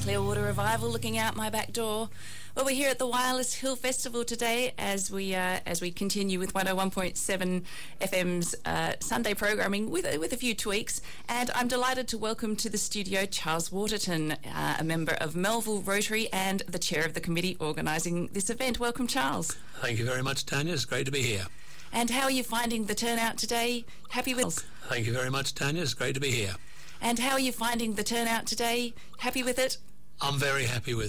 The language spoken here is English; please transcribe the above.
Clearwater Revival looking out my back door. Well, we're here at the Wireless Hill Festival today as we continue with 101.7 FM's Sunday programming with a few tweaks. And I'm delighted to welcome to the studio Charles Waterton, a member of Melville Rotary and the chair of the committee organising this event. Welcome, Charles. Thank you very much, Tanya. It's great to be here. And how are you finding the turnout today? Happy with... Thank you very much, Tanya. It's great to be here. And how are you finding the turnout today? Happy with it? I'm very happy with it.